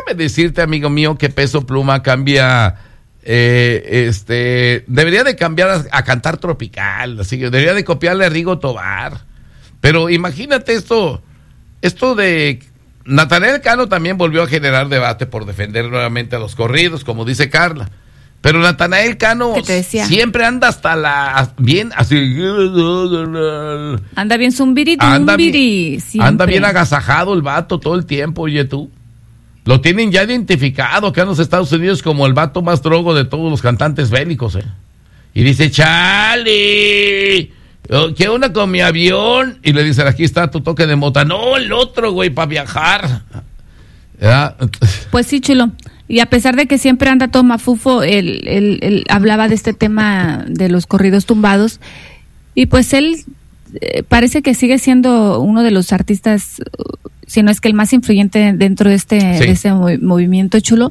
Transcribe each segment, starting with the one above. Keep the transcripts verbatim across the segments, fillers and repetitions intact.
déjame decirte, amigo mío, que Peso Pluma cambia, eh, este, debería de cambiar a, a cantar tropical, así que debería de copiarle a Rigo Tobar. Pero imagínate esto, esto de Natanael Cano también volvió a generar debate por defender nuevamente a los corridos, como dice Carla. Pero Natanael Cano siempre anda hasta la... bien así... Anda bien zumbiri, anda bien, anda bien agasajado el vato todo el tiempo, oye tú. Lo tienen ya identificado acá en los Estados Unidos como el vato más drogo de todos los cantantes bélicos, ¿eh? Y dice, ¡chale! ¿Qué onda con mi avión? Y le dicen, aquí está tu toque de mota. No, el otro, güey, para viajar. ¿Ya? Pues sí, chulo. Y a pesar de que siempre anda todo mafufo, él, él, él hablaba de este tema de los corridos tumbados. Y pues él eh, parece que sigue siendo uno de los artistas, si no es que el más influyente dentro de este, sí. de ese mov- movimiento, chulo.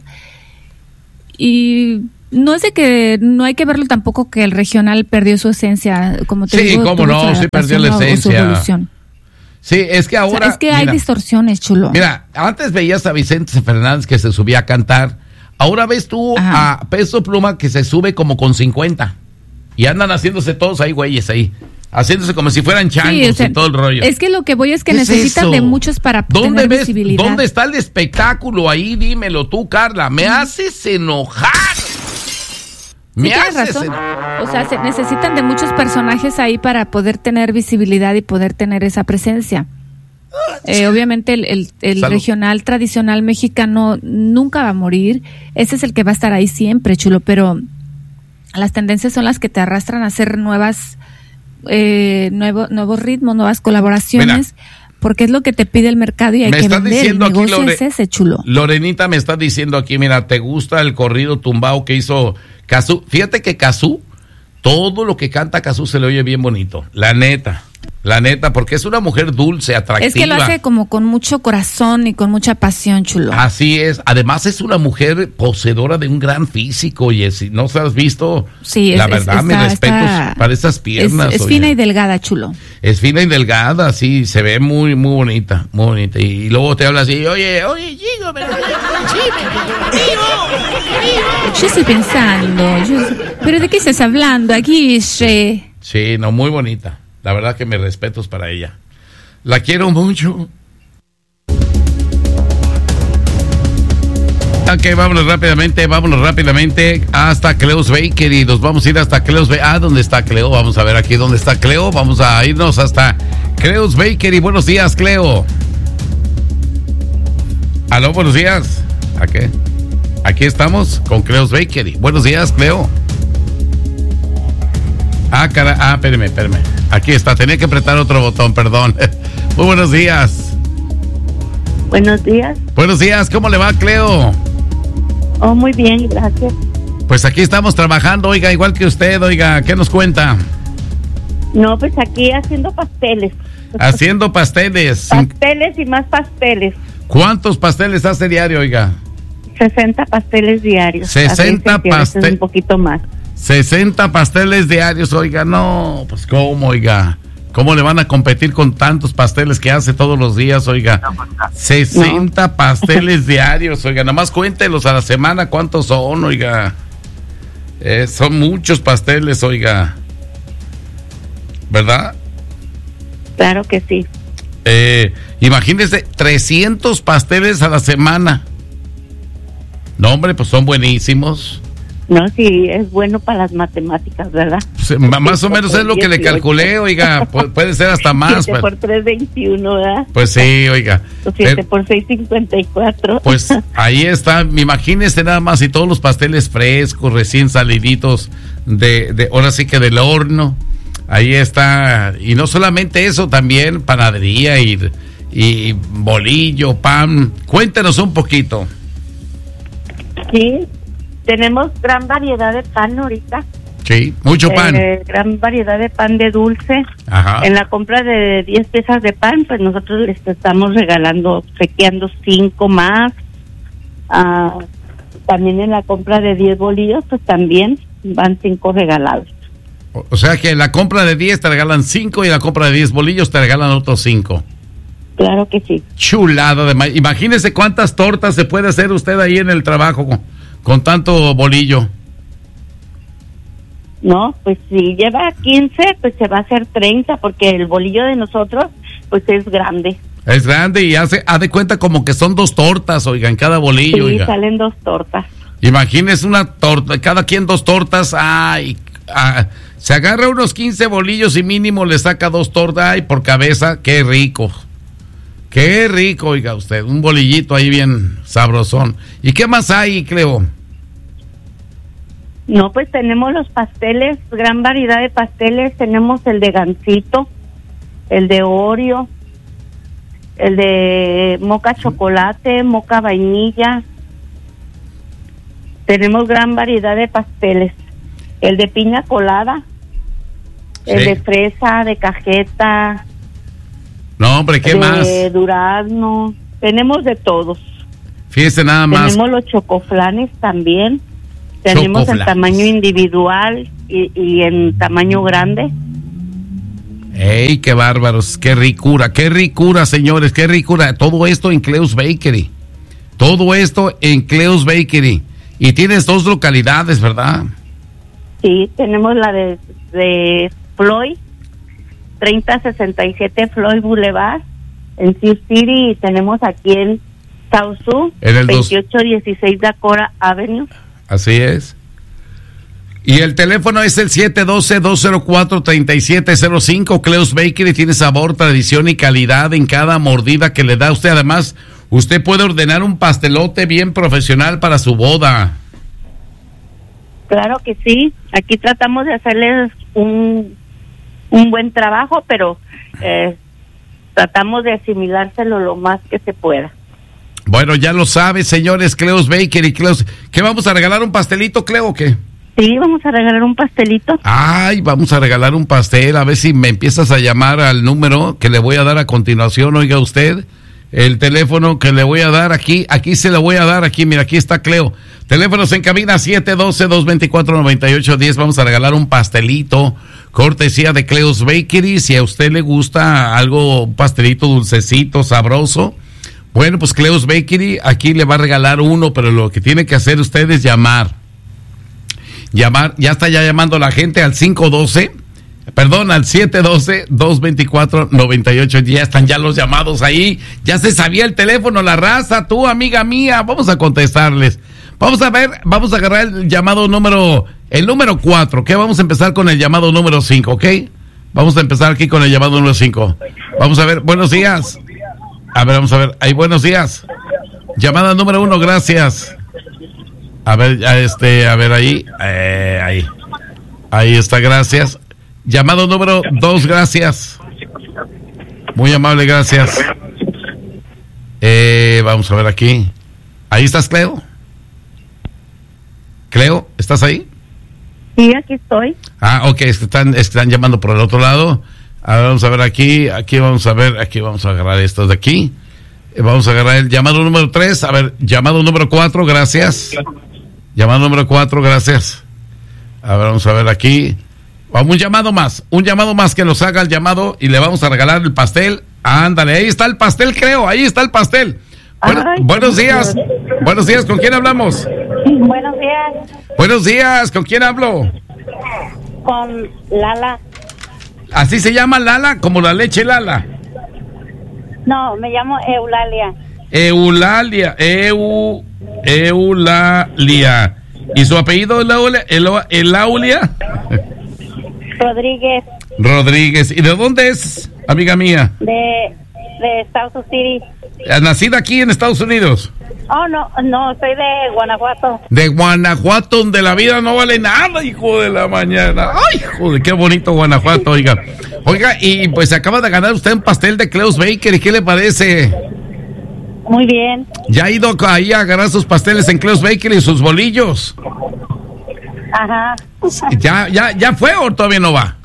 Y no es de que no hay que verlo tampoco que el regional perdió su esencia, como te sí, digo. Sí, cómo no, sí perdió la esencia. Sí, es que ahora... O sea, es que hay mira, distorsiones, chulo. Mira, antes veías a Vicente Fernández que se subía a cantar. Ahora ves tú Ajá. a Peso Pluma que se sube como con cincuenta. Y andan haciéndose todos ahí, güeyes, ahí. Haciéndose como si fueran changos sí, o sea, y todo el rollo. Es que lo que voy es que necesitan es de muchos para ¿Dónde tener ves, visibilidad. ¿Dónde está el espectáculo ahí? Dímelo tú, Carla. Me haces enojar. Me sí, haces razón. Enojar. O sea, se necesitan de muchos personajes ahí para poder tener visibilidad y poder tener esa presencia. Eh, obviamente el, el, el regional tradicional mexicano nunca va a morir. Ese es el que va a estar ahí siempre, chulo. Pero las tendencias son las que te arrastran a hacer nuevas, eh, nuevo, nuevos ritmos, nuevas colaboraciones. Mira, porque es lo que te pide el mercado y hay que vender. El negocio Lore, es ese, chulo. Lorenita me está diciendo aquí, mira, ¿te gusta el corrido tumbao que hizo Cazú? Fíjate que Cazú, todo lo que canta Cazú se le oye bien bonito, la neta. La neta, porque es una mujer dulce, atractiva. Es que lo hace como con mucho corazón y con mucha pasión, chulo. Así es. Además es una mujer poseedora de un gran físico. Y si no se has visto, sí, la es, verdad, es, mis está, respetos está, para esas piernas. Es, es fina y delgada, chulo. Es fina y delgada, sí, se ve muy, muy bonita, muy bonita. Y luego te habla así, oye, oye, Chico, pero yo estoy pensando, yo, pero ¿de qué estás hablando aquí? She? Sí, no, muy bonita. La verdad que mis respetos para ella. La quiero mucho. Ok, vámonos rápidamente, vámonos rápidamente hasta Cleo's Bakery. Nos vamos a ir hasta Cleo's Bakery. Ah, ¿dónde está Cleo? Vamos a ver aquí dónde está Cleo. Vamos a irnos hasta Cleo's Bakery. Buenos días, Cleo. Aló, buenos días. ¿A qué? Aquí estamos con Cleo's Bakery. Buenos días, Cleo. Ah, cara, ah, espérame, espérame. Aquí está, tenía que apretar otro botón, perdón. Muy buenos días. Buenos días. Buenos días, ¿cómo le va, Cleo? Oh, muy bien, gracias. Pues aquí estamos trabajando, oiga, igual que usted, oiga, ¿qué nos cuenta? No, pues aquí haciendo pasteles. Haciendo pasteles. Pasteles y más pasteles. ¿Cuántos pasteles hace diario, oiga? sesenta pasteles diarios. sesenta pasteles. Un poquito más. sesenta pasteles diarios, oiga, no, pues cómo, oiga, ¿cómo le van a competir con tantos pasteles que hace todos los días, oiga? sesenta no. pasteles diarios, oiga, nada más cuéntelos a la semana cuántos son, oiga. Eh, son muchos pasteles, oiga. ¿Verdad? Claro que sí. Eh, imagínese, trescientos pasteles a la semana. No, hombre, pues son buenísimos. No, sí, es bueno para las matemáticas, ¿verdad? Pues, más o menos es lo que le calculé, oiga, pu- puede ser hasta más. siete por tres, veintiuno, ¿verdad? Pues sí, oiga. siete por seis, cincuenta y cuatro. Pues ahí está, imagínese nada más, y todos los pasteles frescos, recién saliditos, de, de ahora sí que del horno, ahí está, y no solamente eso, también panadería y, y bolillo, pan. Cuéntenos un poquito. Sí. Tenemos gran variedad de pan ahorita. Sí, mucho pan. Eh, gran variedad de pan de dulce. Ajá. En la compra de diez piezas de pan, pues nosotros les estamos regalando, obsequiando cinco más. Ah, también en la compra de diez bolillos, pues también van cinco regalados. O, o sea que en la compra de diez te regalan cinco y en la compra de diez bolillos te regalan otros cinco. Claro que sí. Chulada de maíz. Imagínese cuántas tortas se puede hacer usted ahí en el trabajo con, con tanto bolillo. No, pues si lleva quince, pues se va a hacer treinta, porque el bolillo de nosotros, pues es grande. Es grande y hace, haz de cuenta como que son dos tortas, oiga, en cada bolillo. Sí, oiga. Salen dos tortas. Imagínese una torta, cada quien dos tortas, ay, ah, se agarra unos quince bolillos y mínimo le saca dos tortas, ay, por cabeza, qué rico. Qué rico, oiga usted, un bolillito ahí bien sabrosón. ¿Y qué más hay, Cleo? No, pues tenemos los pasteles, gran variedad de pasteles. Tenemos el de gansito, el de Oreo, el de moca chocolate, moca vainilla. Tenemos gran variedad de pasteles. El de piña colada, sí. El de fresa, de cajeta. No, hombre, ¿qué de más? De durazno. Tenemos de todos. Fíjese nada más. Tenemos los chocoflanes también. Tenemos Chocoflanes. en tamaño individual y, y en tamaño grande. ¡Ey, qué bárbaros! ¡Qué ricura! ¡Qué ricura, señores! ¡Qué ricura! Todo esto en Cleo's Bakery. Todo esto en Cleo's Bakery. Y tienes dos localidades, ¿verdad? Sí, tenemos la de, de Floyd, treinta sesenta y siete Floyd Boulevard, en Sioux City, y tenemos aquí en South Sioux, veintiocho dieciséis Dakota Avenue. Así es. Y el teléfono es el siete uno dos, dos cero cuatro, tres siete cero cinco. Cleo's Bakery tiene sabor, tradición y calidad en cada mordida que le da usted. Además, usted puede ordenar un pastelote bien profesional para su boda. Claro que sí. Aquí tratamos de hacerles un, un buen trabajo, pero eh, tratamos de asimilárselo lo más que se pueda. Bueno, ya lo sabe, señores, Cleo's Bakery, Cleo's. ¿Qué vamos a regalar, un pastelito, Cleo, o qué? Sí, vamos a regalar un pastelito. Ay, vamos a regalar un pastel, a ver si me empiezas a llamar al número que le voy a dar a continuación, oiga usted, el teléfono que le voy a dar aquí, aquí se lo voy a dar, aquí, mira, aquí está Cleo. Teléfonos en cabina siete uno dos, dos dos cuatro, nueve ocho uno cero, vamos a regalar un pastelito, cortesía de Cleo's Bakery. Si a usted le gusta algo, un pastelito dulcecito, sabroso, bueno, pues Cleo's Bakery aquí le va a regalar uno, pero lo que tiene que hacer usted es llamar. Llamar, ya está ya llamando la gente al cinco uno dos, perdón, al siete uno dos, dos dos cuatro, nueve ocho, ya están ya los llamados ahí, ya se sabía el teléfono, la raza, tú, amiga mía, vamos a contestarles. Vamos a ver, vamos a agarrar el llamado número, el número cuatro, ¿ok? Vamos a empezar con el llamado número cinco, ¿ok? Vamos a empezar aquí con el llamado número cinco. Vamos a ver, buenos días. A ver, vamos a ver, ahí, buenos días. Llamada número uno, gracias. A ver, este, a ver ahí, eh, ahí, ahí está, gracias. Llamado número dos, gracias. Muy amable, gracias. Eh, vamos a ver aquí. ¿Ahí estás, Cleo? Cleo, ¿estás ahí? Sí, aquí estoy. Ah, ok, es que están, están llamando por el otro lado. A ver, vamos a ver aquí, aquí vamos a ver, aquí vamos a agarrar estos de aquí. Vamos a agarrar el llamado número tres, a ver, llamado número cuatro, gracias. Llamado número cuatro, gracias. A ver, vamos a ver aquí. Vamos, un llamado más, un llamado más que nos haga el llamado y le vamos a regalar el pastel. Ándale, ahí está el pastel, creo, ahí está el pastel. Bueno, Ay, buenos días, Dios. Buenos días, ¿con quién hablamos? Buenos días. Buenos días, ¿con quién hablo? Con Lala. ¿Así se llama Lala? ¿Como la leche Lala? No, me llamo Eulalia. Eulalia, Eu, Eulalia. ¿Y su apellido es Eulalia? Eulalia? Rodríguez. Rodríguez. ¿Y de dónde es, amiga mía? De, de South City. ¿Nacida aquí en Estados Unidos? Oh, no, no, soy de Guanajuato. De Guanajuato, donde la vida no vale nada, hijo de la mañana. Ay, joder, qué bonito Guanajuato, oiga. Oiga, y pues acaba de ganar usted un pastel de Cleo's Bakery, ¿qué le parece? Muy bien. ¿Ya ha ido ahí a agarrar sus pasteles en Cleo's Bakery y sus bolillos? Ajá. ¿Ya, ya, ya fue o todavía no va?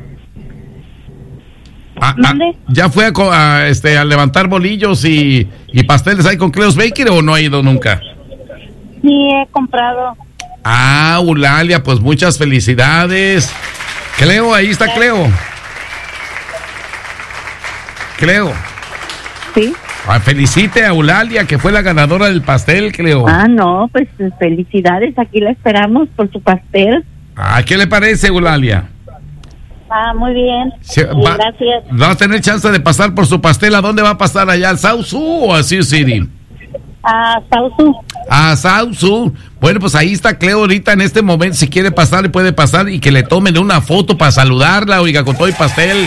Ah, ah, ¿Ya fue a, a, este, a levantar bolillos y, y pasteles ahí con Cleo's Bakery o no ha ido nunca? Sí, he comprado. Ah, Eulalia, pues muchas felicidades. Cleo, ahí está Cleo. Cleo. Sí. Ah, felicite a Eulalia, que fue la ganadora del pastel, creo. Ah, no, pues felicidades, aquí la esperamos por su pastel. Ah, ¿qué le parece, Eulalia? Ah, muy bien. Sí, sí, va, gracias. ¿Va a tener chance de pasar por su pastel? ¿A dónde va a pasar? ¿Allá al South Zoo o a Sioux City? A Sausu. A South Zoo. Bueno, pues ahí está Cleo ahorita en este momento. Si quiere pasar, le puede pasar y que le tomen una foto para saludarla, oiga, con todo el pastel.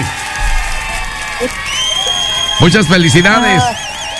Muchas felicidades. Ah.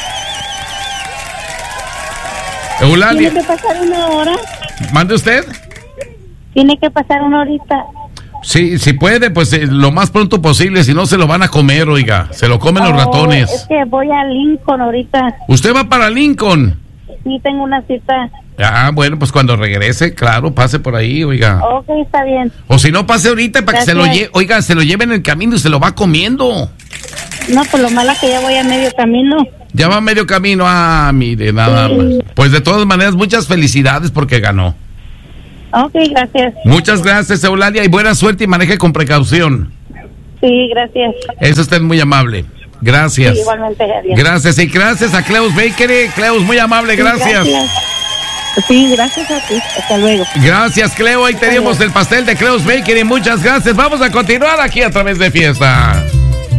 Eulalia. ¿Tiene que pasar una hora? ¿Mande usted? Tiene que pasar una horita. Sí, si puede, pues eh, lo más pronto posible, si no se lo van a comer, oiga, se lo comen Oh, los ratones. Es que voy a Lincoln ahorita. ¿Usted va para Lincoln? Sí, tengo una cita. Ah, bueno, pues cuando regrese, claro, pase por ahí, oiga. Ok, está bien. O si no, pase ahorita para Gracias. que se lo lleve, oiga, se lo lleve en el camino y se lo va comiendo. No, pues lo malo es que ya voy a medio camino. Ya va a medio camino, ah, mire, nada Sí. más. Pues de todas maneras, muchas felicidades porque ganó. Ok, gracias. Muchas gracias, Eulalia, y buena suerte y maneje con precaución. Sí, gracias. Eso usted es muy amable. Gracias. Sí, igualmente, adiós. Gracias, y gracias a Cleus Bakery. Cleus, muy amable, Sí, gracias. gracias. Sí, gracias a ti. Hasta luego. Gracias, Cleo. Ahí tenemos el pastel de Cleus Bakery. Muchas gracias. Vamos a continuar aquí a través de Fiesta.